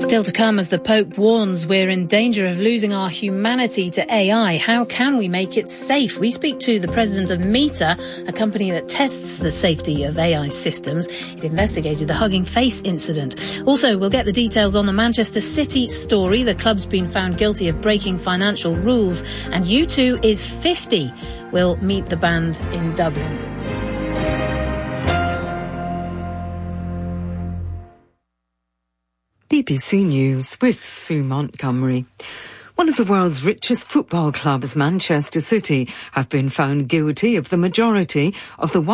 Still to come as the Pope warns we're in danger of losing our humanity to AI. How can we make it safe? We speak to the president of Meta, a company that tests the safety of AI systems. It investigated the Hugging Face incident. Also, we'll get the details on the Manchester City story. The club's been found guilty of breaking financial rules. And U2 is 50. We'll meet the band in Dublin. BBC News with Sue Montgomery. One of the world's richest football clubs, Manchester City, have been found guilty of the majority of the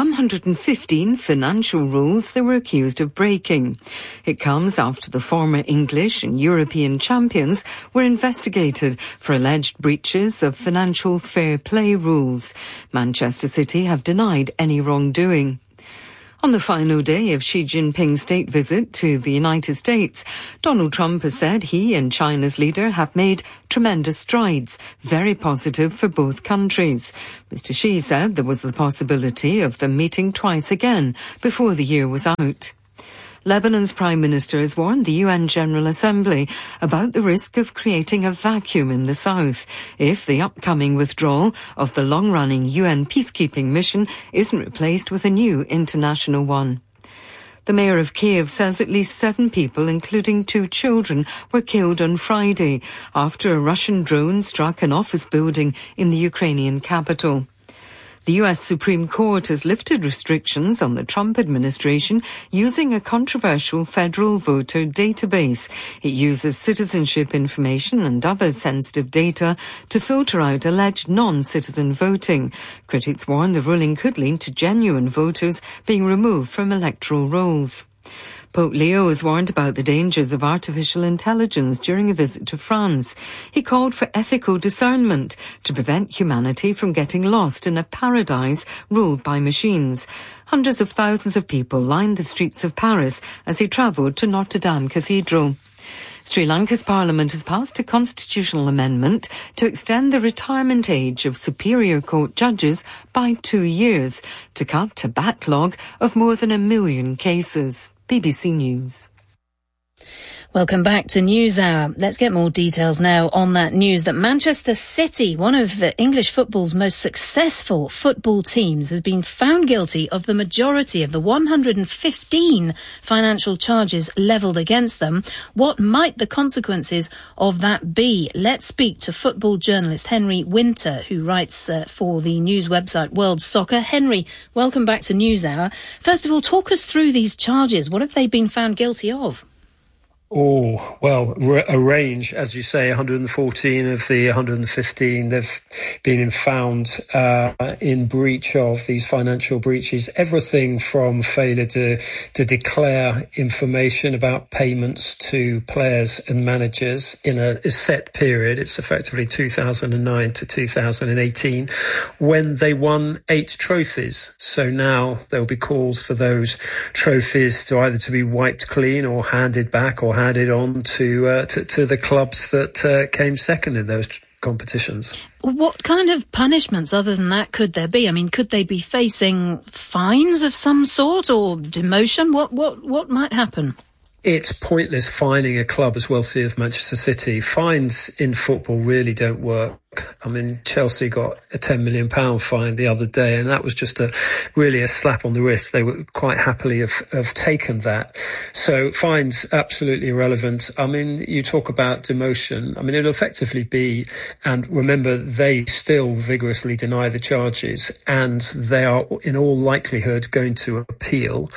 115 financial rules they were accused of breaking. It comes after the former English and European champions were investigated for alleged breaches of financial fair play rules. Manchester City have denied any wrongdoing. On the final day of Xi Jinping's state visit to the United States, Donald Trump has said he and China's leader have made tremendous strides, very positive for both countries. Mr. Xi said there was the possibility of them meeting twice again before the year was out. Lebanon's Prime Minister has warned the UN General Assembly about the risk of creating a vacuum in the south if the upcoming withdrawal of the long-running UN peacekeeping mission isn't replaced with a new international one. The mayor of Kiev says at least 7 people, including 2 children, were killed on Friday after a Russian drone struck an office building in the Ukrainian capital. The US Supreme Court has lifted restrictions on the Trump administration using a controversial federal voter database. It uses citizenship information and other sensitive data to filter out alleged non-citizen voting. Critics warn the ruling could lead to genuine voters being removed from electoral rolls. Pope Leo has warned about the dangers of artificial intelligence during a visit to France. He called for ethical discernment to prevent humanity from getting lost in a paradise ruled by machines. Hundreds of thousands of people lined the streets of Paris as he travelled to Notre Dame Cathedral. Sri Lanka's parliament has passed a constitutional amendment to extend the retirement age of Superior Court judges by 2 years to cut a backlog of more than 1 million cases. BBC News. Welcome back to NewsHour. Let's get more details now on that news that Manchester City, one of English football's most successful football teams, has been found guilty of the majority of the 115 financial charges levelled against them. What might the consequences of that be? Let's speak to football journalist Henry Winter, who writes for the news website World Soccer. Henry, welcome back to NewsHour. First of all, talk us through these charges. What have they been found guilty of? Oh, well, a range, as you say, 114 of the 115, they've been found in breach of these financial breaches. Everything from failure to declare information about payments to players and managers in a set period. It's effectively 2009 to 2018, when they won 8 trophies. So now there'll be calls for those trophies to either to be wiped clean or handed back or handed on to the clubs that came second in those competitions. What kind of punishments other than that could there be? I mean, could they be facing fines of some sort or demotion? What might happen? It's pointless fining a club as wealthy as Manchester City. Fines in football really don't work. I mean, Chelsea got a £10 million fine the other day, and that was just really a slap on the wrist. They would quite happily have taken that. So fines, absolutely irrelevant. I mean, you talk about demotion. I mean, it'll effectively be, and remember, they still vigorously deny the charges, and they are in all likelihood going to appeal.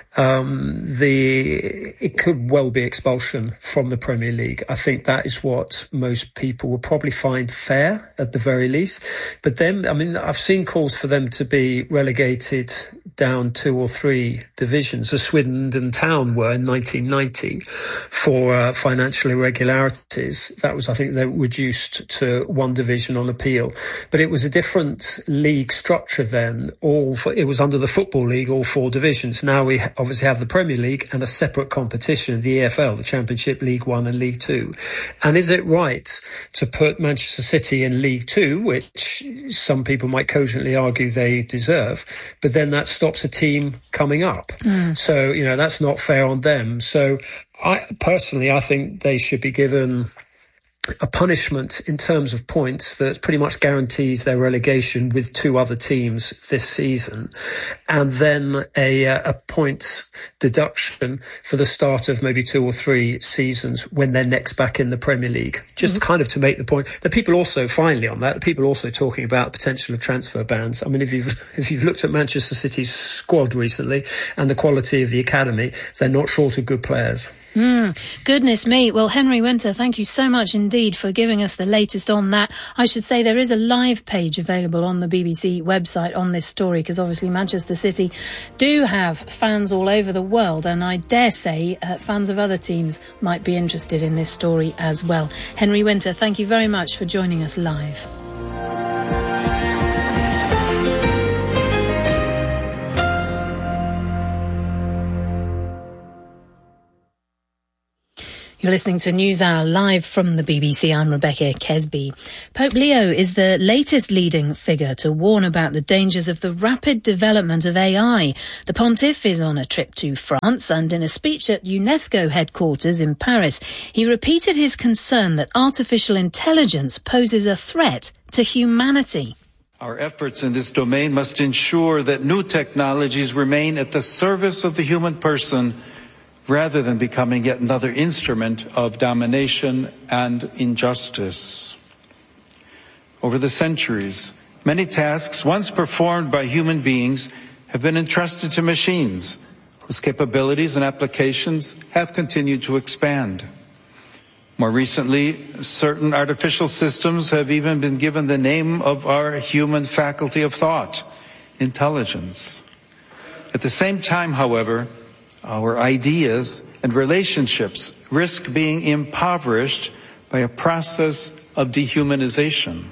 It could well be expulsion from the Premier League. I think that is what most people will probably find fair at the very least. But then, I mean, I've seen calls for them to be relegated down 2 or 3 divisions, as Swindon Town were in 1990 for financial irregularities. That was, I think, they were reduced to 1 division on appeal. But it was a different league structure then. It was under the Football League, all 4 divisions. Now we obviously have the Premier League and a separate competition, the EFL, the Championship, League One and League Two. And is it right to put Manchester City in League Two, which some people might cogently argue they deserve, but then that stops stops a team coming up. So, that's not fair on them. So I think they should be given a punishment in terms of points that pretty much guarantees their relegation with 2 other teams this season, and then a points deduction for the start of maybe 2 or 3 seasons when they're next back in the Premier League. Just kind of to make the point that people also, finally on that, people are also talking about the potential of transfer bans. I mean, if you've looked at Manchester City's squad recently and the quality of the academy, they're not short of good players. Goodness me. Well, Henry Winter, thank you so much indeed for giving us the latest on that. I should say there is a live page available on the BBC website on this story, because obviously Manchester City do have fans all over the world, and I dare say fans of other teams might be interested in this story as well. Henry Winter, thank you very much for joining us live. You're listening to NewsHour live from the BBC. I'm Rebecca Kesby. Pope Leo is the latest leading figure to warn about the dangers of the rapid development of AI. The pontiff is on a trip to France, and in a speech at UNESCO headquarters in Paris, he repeated his concern that artificial intelligence poses a threat to humanity. Our efforts in this domain must ensure that new technologies remain at the service of the human person, rather than becoming yet another instrument of domination and injustice. Over the centuries, many tasks once performed by human beings have been entrusted to machines, whose capabilities and applications have continued to expand. More recently, certain artificial systems have even been given the name of our human faculty of thought, intelligence. At the same time, however, our ideas and relationships risk being impoverished by a process of dehumanization.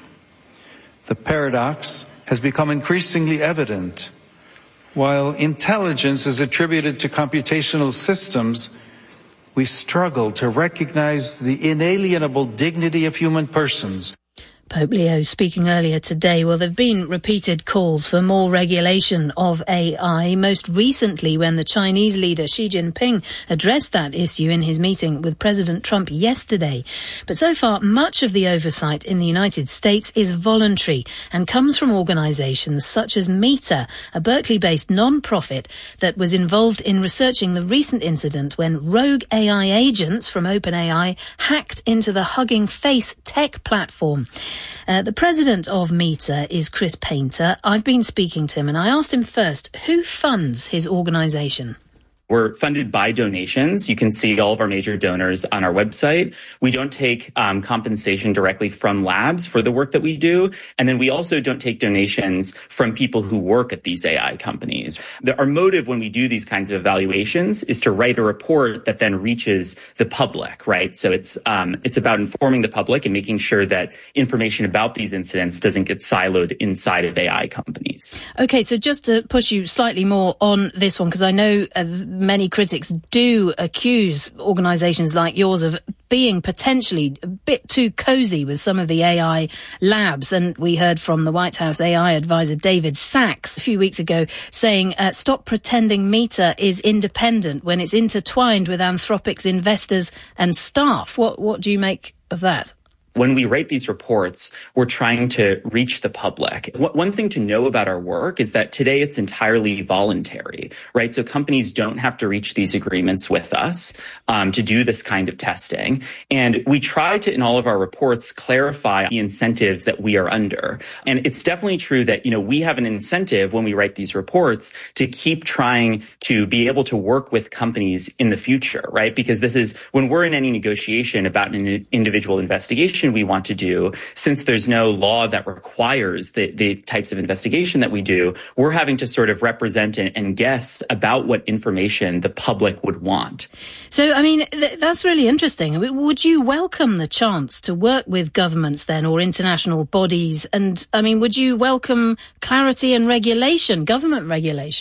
The paradox has become increasingly evident. While intelligence is attributed to computational systems, we struggle to recognize the inalienable dignity of human persons. Pope Leo speaking earlier today. Well, there have been repeated calls for more regulation of AI, most recently when the Chinese leader Xi Jinping addressed that issue in his meeting with President Trump yesterday. But so far, much of the oversight in the United States is voluntary and comes from organizations such as Meta, a Berkeley-based non-profit that was involved in researching the recent incident when rogue AI agents from OpenAI hacked into the Hugging Face tech platform. The president of Meta is Chris Painter. I've been speaking to him and I asked him first, who funds his organisation? We're funded by donations. You can see all of our major donors on our website. We don't take compensation directly from labs for the work that we do. And then we also don't take donations from people who work at these AI companies. Our motive when we do these kinds of evaluations is to write a report that then reaches the public, right? So it's about informing the public and making sure that information about these incidents doesn't get siloed inside of AI companies. Okay, so just to push you slightly more on this one, because I know many critics do accuse organisations like yours of being potentially a bit too cosy with some of the AI labs. And we heard from the White House AI advisor David Sachs a few weeks ago saying, stop pretending Meta is independent when it's intertwined with Anthropic's investors and staff. What do you make of that? When we write these reports, we're trying to reach the public. One thing to know about our work is that today it's entirely voluntary, right? So companies don't have to reach these agreements with us to do this kind of testing. And we try to, in all of our reports, clarify the incentives that we are under. And it's definitely true that, we have an incentive when we write these reports to keep trying to be able to work with companies in the future, right? Because this is when we're in any negotiation about an individual investigation we want to do, since there's no law that requires the types of investigation that we do, we're having to sort of represent and guess about what information the public would want. So, that's really interesting. Would you welcome the chance to work with governments then, or international bodies? And, would you welcome clarity and regulation, government regulation?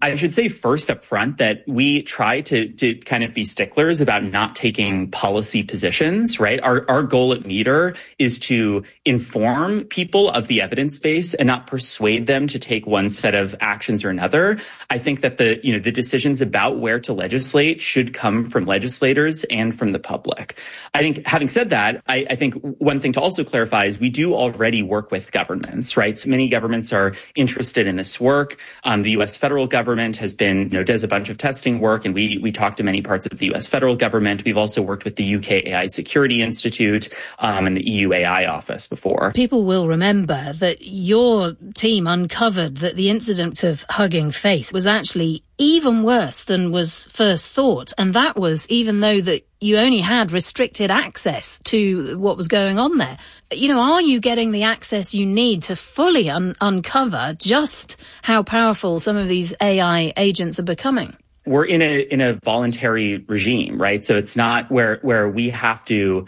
I should say first up front that we try to kind of be sticklers about not taking policy positions, right? Our goal at Meter is to inform people of the evidence base and not persuade them to take one set of actions or another. I think that the decisions about where to legislate should come from legislators and from the public. I think having said that, I think one thing to also clarify is we do already work with governments, right? So many governments are interested in this work. The U.S. federal government has been, does a bunch of testing work, and we talk to many parts of the U.S. federal government. We've also worked with the UK AI Security Institute and the EU AI office before. People will remember that your team uncovered that the incident of Hugging Face was actually even worse than was first thought. And that was even though that you only had restricted access to what was going on there. Are you getting the access you need to fully uncover just how powerful some of these AI agents are becoming? We're in a voluntary regime, right? So it's not where we have to.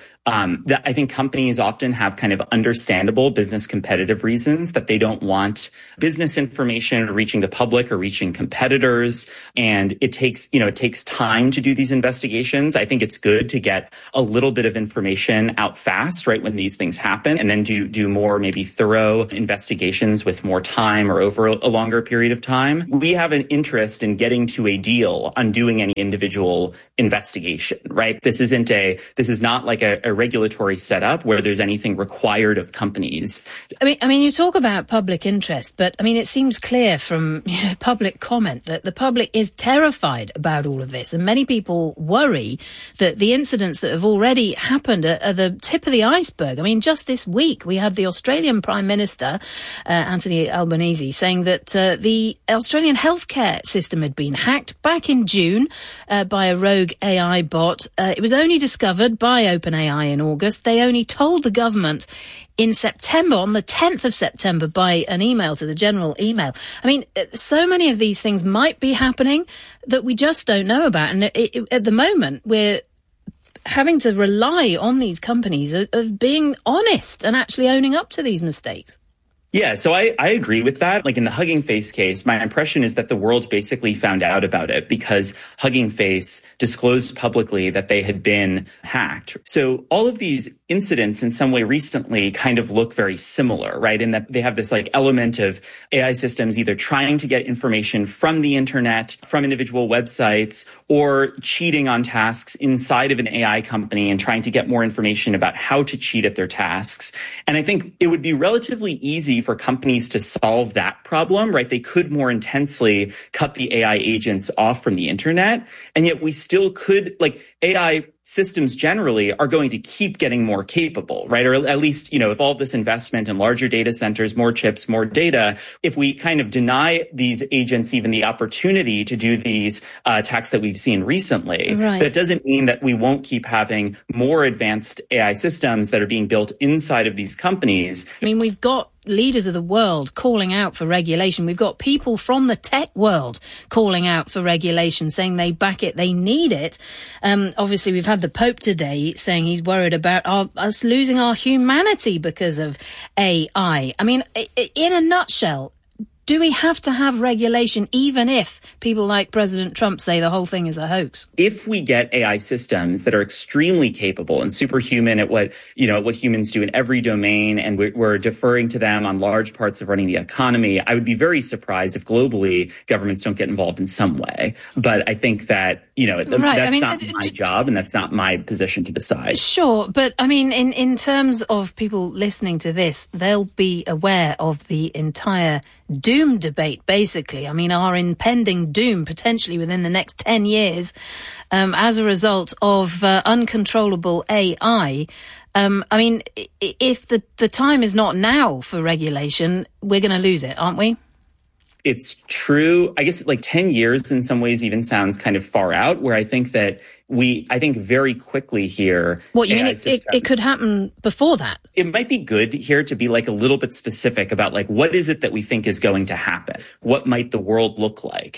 I think companies often have kind of understandable business competitive reasons that they don't want business information reaching the public or reaching competitors. And it takes time to do these investigations. I think it's good to get a little bit of information out fast, right, when these things happen, and then do more maybe thorough investigations with more time or over a longer period of time. We have an interest in getting to a deal on doing any individual investigation, right? This is not like a regulatory setup where there's anything required of companies. I mean, you talk about public interest, but I mean, it seems clear from public comment that the public is terrified about all of this, and many people worry that the incidents that have already happened are the tip of the iceberg. I mean, just this week we had the Australian Prime Minister Anthony Albanese saying that the Australian healthcare system had been hacked back in June by a rogue AI bot. It was only discovered by OpenAI in August. They only told the government in September, on the 10th of September, by an email to the general email. I mean, so many of these things might be happening that we just don't know about. And at the moment, we're having to rely on these companies of being honest and actually owning up to these mistakes. Yeah, so I agree with that. Like in the Hugging Face case, my impression is that the world basically found out about it because Hugging Face disclosed publicly that they had been hacked. So all of these incidents in some way recently kind of look very similar, right? In that they have this like element of AI systems either trying to get information from the internet, from individual websites, or cheating on tasks inside of an AI company and trying to get more information about how to cheat at their tasks. And I think it would be relatively easy for companies to solve that problem, right? They could more intensely cut the AI agents off from the internet. And yet we still could, like, AI systems generally are going to keep getting more capable, right? Or at least, if all of this investment in larger data centers, more chips, more data, if we kind of deny these agents even the opportunity to do these attacks that we've seen recently, right, that doesn't mean that we won't keep having more advanced AI systems that are being built inside of these companies. I mean, we've got leaders of the world calling out for regulation. We've got people from the tech world calling out for regulation, saying they back it, they need it. Obviously, we've had the Pope today saying he's worried about us losing our humanity because of AI. I mean, in a nutshell, do we have to have regulation even if people like President Trump say the whole thing is a hoax? If we get AI systems that are extremely capable and superhuman at what humans do in every domain, and we're deferring to them on large parts of running the economy, I would be very surprised if globally governments don't get involved in some way. But I think that, that's not my job and that's not my position to decide. Sure. But I mean, in terms of people listening to this, they'll be aware of the entire doom debate, basically. I mean, our impending doom potentially within the next 10 years as a result of uncontrollable AI. I mean, if the time is not now for regulation, we're going to lose it, aren't we? It's true. I guess like 10 years in some ways even sounds kind of far out, where I think that I think very quickly here. What, you mean it could happen before that? It might be good here to be like a little bit specific about like what is it that we think is going to happen? What might the world look like?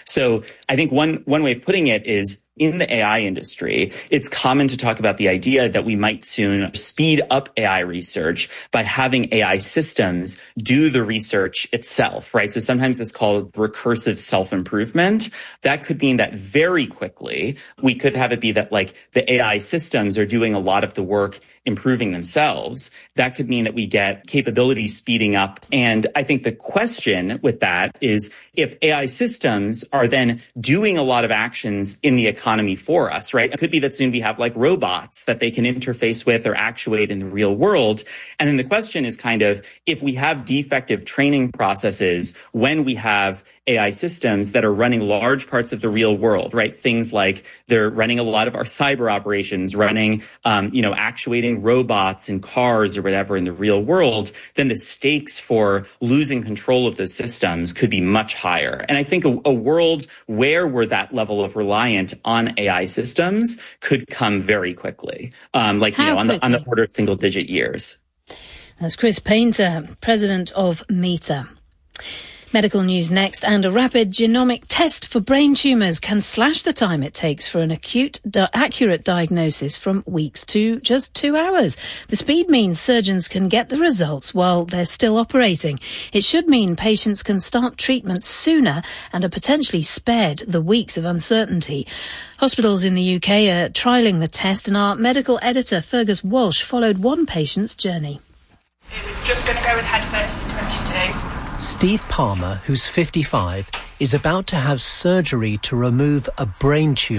So I think one way of putting it is, in the AI industry, it's common to talk about the idea that we might soon speed up AI research by having AI systems do the research itself, right? So sometimes it's called recursive self-improvement. That could mean that very quickly, we could have it be that like the AI systems are doing a lot of the work improving themselves. That could mean that we get capabilities speeding up. And I think the question with that is, if AI systems are then doing a lot of actions in the economy for us, right? It could be that soon we have like robots that they can interface with or actuate in the real world. And then the question is kind of, if we have defective training processes when we have AI systems that are running large parts of the real world, right? Things like they're running a lot of our cyber operations, running, actuating robots and cars or whatever in the real world, then the stakes for losing control of those systems could be much higher. And I think a world where we're that level of reliant on AI systems could come very quickly, on the order of single-digit years. That's Chris Painter, president of Meta. Medical news next, and a rapid genomic test for brain tumours can slash the time it takes for an accurate diagnosis from weeks to just 2 hours. The speed means surgeons can get the results while they're still operating. It should mean patients can start treatment sooner and are potentially spared the weeks of uncertainty. Hospitals in the UK are trialling the test, and our medical editor Fergus Walsh followed one patient's journey. We're just going to go with head first, 22. Steve Palmer, who's 55, is about to have surgery to remove a brain tumour